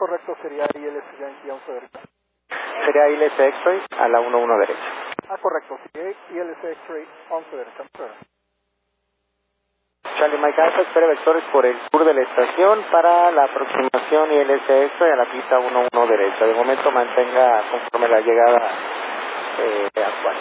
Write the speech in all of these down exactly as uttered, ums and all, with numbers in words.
correcto, sería I L S Yankee once derecha. Sería I L S X-Ray a la uno uno derecha. Ah, correcto, sería I L S X-Ray once derecha. Muchas gracias. Charlie Mike Alpha, espere vectores por el sur de la estación para la aproximación I L S X-Ray a la pista uno uno derecha. De momento mantenga conforme la llegada eh, actual.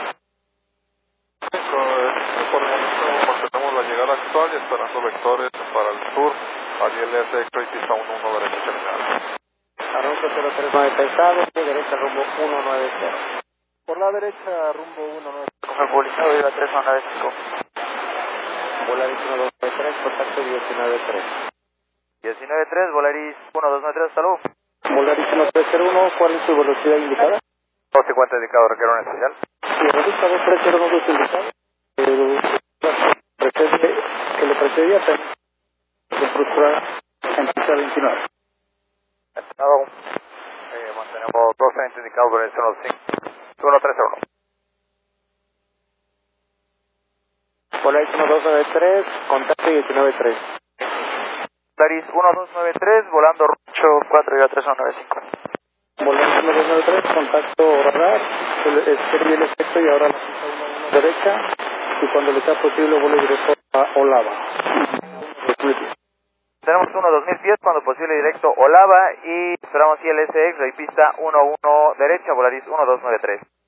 Por el momento mantenemos la llegada actual y esperando vectores para el sur al I L S X-Ray pista uno uno derecha terminal. Arranco cero tres nueve pesado, derecha rumbo uno nueve cero. Por la derecha, rumbo uno nueve cero. Con el publicado iba tres uno nueve cinco. Volaris uno dos nueve tres, contacto diecinueve tres. diecinueve tres, Volaris uno dos nueve tres, hasta luego. Volaris uno tres cero uno, ¿cuál es su velocidad indicada? dos cincuenta indicado, requiere un especial. Sí, registra dos tres cero uno dos indicado. Pero precede, que le precedía se frustra en pista veintinueve. Estado, eh, mantenemos dos treinta indicado, Volaris uno tres cero uno. Volaris uno dos nueve tres, contacto diecinueve tres. Volaris uno dos nueve tres, volando ocho cuatro y tres uno nueve cinco. Volaris uno dos nueve tres, contacto radar, espere el efecto y ahora la pista uno uno derecha, y cuando le sea posible vuelo directo a Olava. Tenemos uno dos mil diez, cuando posible directo Olava, y esperamos I L S X, pista uno uno derecha, Volaris uno dos nueve tres.